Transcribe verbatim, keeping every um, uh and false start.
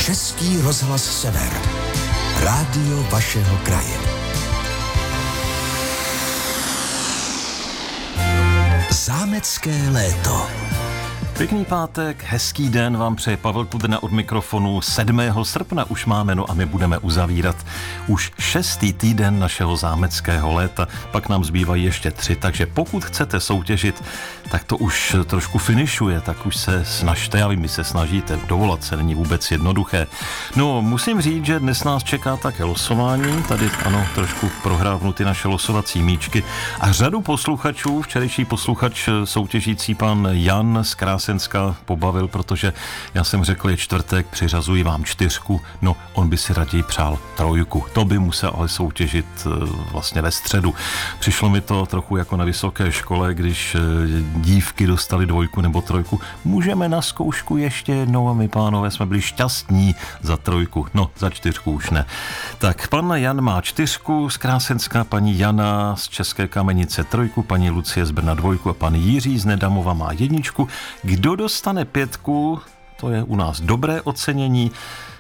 Český rozhlas Sever. Rádio vašeho kraje. Zámecké léto. Pěkný pátek, hezký den vám přeje Pavel Kudrna od mikrofonu. sedmého srpna už máme, no a my budeme uzavírat už šestý týden našeho zámeckého léta. Pak nám zbývají ještě tři, takže pokud chcete soutěžit, tak to už trošku finišuje, tak už se snažte, a vy mi se snažíte, dovolat se není vůbec jednoduché. No, musím říct, že dnes nás čeká také losování, tady ano, trošku prohrávnu ty naše losovací míčky a řadu posluchačů, včerejší posluchač soutěžící pan Jan z Krásenská pobavil, protože já jsem řekl, je čtvrtek, přiřazuji vám čtyřku, no on by si raději přál trojku, to by musel ale soutěžit vlastně ve středu. Přišlo mi to trochu jako na vysoké škole, když dívky dostali dvojku nebo trojku. Můžeme na zkoušku ještě jednou a my, pánové, jsme byli šťastní za trojku. No, za čtyřku už ne. Tak, pan Jan má čtyřku z Krásenská, paní Jana z České Kamenice trojku, paní Lucie z Brna dvojku a pan Jiří z Nedamova má jedničku. Kdo dostane pětku, to je u nás dobré ocenění.